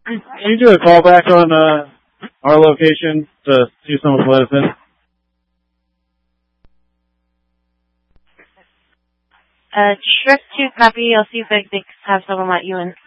Can you do a callback on our location to see if someone let us in? Trip 2 copy. I'll see if I can have someone let you in.